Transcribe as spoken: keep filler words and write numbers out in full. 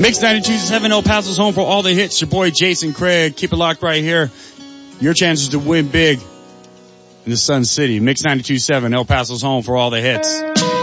Mix ninety-two point seven El Paso's home for all the hits. Your boy Jason Craig. Keep it locked right here. Your chances to win big in the Sun City. Mix ninety-two point seven El Paso's home for all the hits.